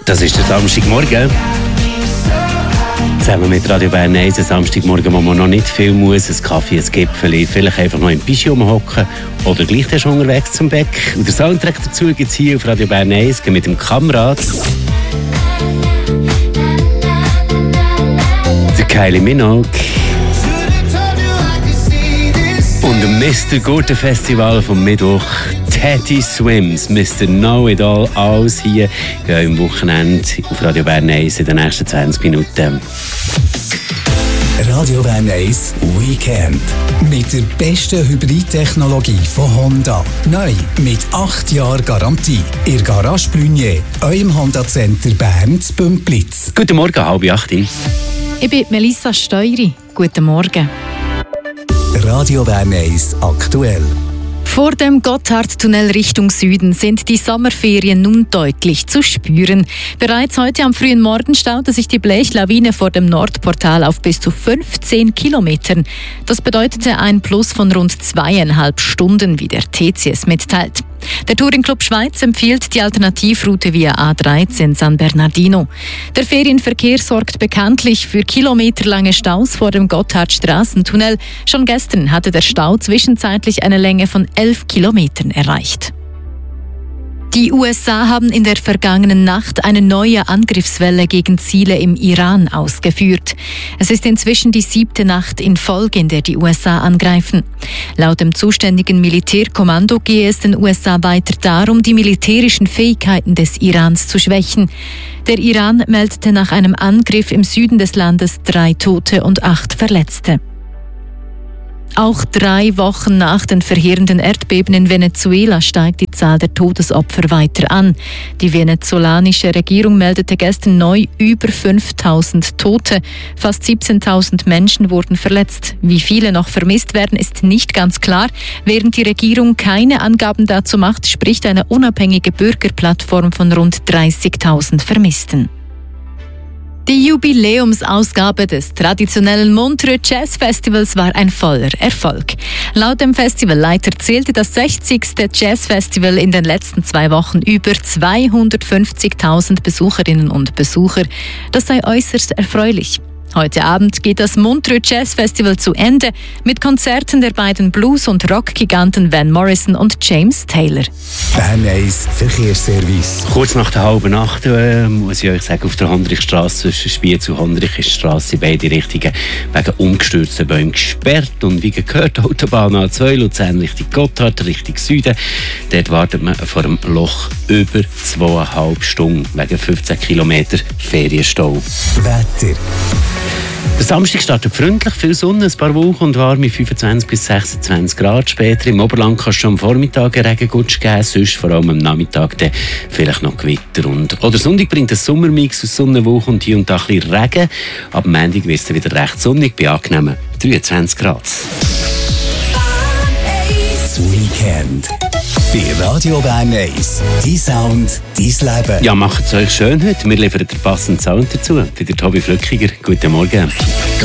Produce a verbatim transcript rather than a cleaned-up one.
Das ist der Samstagmorgen. Zusammen mit Radio Bern eins, ein Samstagmorgen, wo man noch nicht viel muss, ein Kaffee, ein Gipfeli, vielleicht einfach noch im Pyjama hocken oder gleich schon unterwegs zum Bäck. Und der Soundtrack dazu gibt es hier auf Radio Bern eins mit dem Kamerad. Der Kylie Minogue. Und dem Mister Gurten Festival vom Mittwoch. Teddy Swims, Mister Know It All, alles hier ja, am Wochenende auf Radio Bern eins in den nächsten zwanzig Minuten. Radio Bern eins Weekend. Mit der besten Hybridtechnologie von Honda. Neu mit acht Jahren Garantie. Ihr Garage Blunier, eurem Honda Center Bern zu Bümplitz. Guten Morgen, halb acht. Ich bin Melissa Steury. Guten Morgen. Radio Bern eins aktuell. Vor dem Gotthardtunnel Richtung Süden sind die Sommerferien nun deutlich zu spüren. Bereits heute am frühen Morgen staute sich die Blechlawine vor dem Nordportal auf bis zu fünfzehn Kilometern. Das bedeutete ein Plus von rund zweieinhalb Stunden, wie der T C S mitteilt. Der Touringclub Schweiz empfiehlt die Alternativroute via A dreizehn San Bernardino. Der Ferienverkehr sorgt bekanntlich für kilometerlange Staus vor dem Gotthardstraßentunnel. Schon gestern hatte der Stau zwischenzeitlich eine Länge von elf Kilometern erreicht. Die U S A haben in der vergangenen Nacht eine neue Angriffswelle gegen Ziele im Iran ausgeführt. Es ist inzwischen die siebte Nacht in Folge, in der die U S A angreifen. Laut dem zuständigen Militärkommando gehe es den U S A weiter darum, die militärischen Fähigkeiten des Irans zu schwächen. Der Iran meldete nach einem Angriff im Süden des Landes drei Tote und acht Verletzte. Auch drei Wochen nach den verheerenden Erdbeben in Venezuela steigt die Zahl der Todesopfer weiter an. Die venezolanische Regierung meldete gestern neu über fünftausend Tote. Fast siebzehntausend Menschen wurden verletzt. Wie viele noch vermisst werden, ist nicht ganz klar. Während die Regierung keine Angaben dazu macht, spricht eine unabhängige Bürgerplattform von rund dreißigtausend Vermissten. Die Jubiläumsausgabe des traditionellen Montreux Jazz Festivals war ein voller Erfolg. Laut dem Festivalleiter zählte das sechzigste Jazzfestival in den letzten zwei Wochen über zweihundertfünfzigtausend Besucherinnen und Besucher. Das sei äußerst erfreulich. Heute Abend geht das Montreux Jazz Festival zu Ende mit Konzerten der beiden Blues- und Rock-Giganten Van Morrison und James Taylor. Bern eins Verkehrsservice. Kurz nach der halben Nacht äh, muss ich euch sagen, auf der Hondrichstrasse zwischen Spiez und Hondrichstrasse beide Richtungen wegen umgestürzten Bäumen gesperrt. Und wie gehört, Autobahn A zwei Luzern Richtung Gotthard, Richtung Süden. Dort wartet man vor dem Loch über zweieinhalb Stunden wegen fünfzehn Kilometer Ferienstau. Wetter. Der Samstag startet freundlich, viel Sonne, ein paar Wolken und warme fünfundzwanzig bis sechsundzwanzig Grad. Später im Oberland kann es schon am Vormittag einen Regengutsch geben, sonst vor allem am Nachmittag dann vielleicht noch Gewitter. Und, oder Sonntag bringt ein Sommermix aus Sonne, Wolken und hier und da ein bisschen Regen. Ab Montag wird es wieder recht sonnig bei angenehmen dreiundzwanzig Grad. Das Weekend. Bei Radio Bern eins. Dein Sound, dein Leben. Ja, macht es euch schön heute. Wir liefern den passenden Sound dazu. Für den Tobi Flückiger. Guten Morgen.